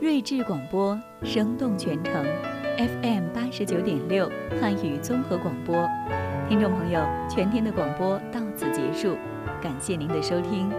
睿智广播，生动全程 FM 89.6汉语综合广播。听众朋友，全天的广播到此结束，感谢您的收听。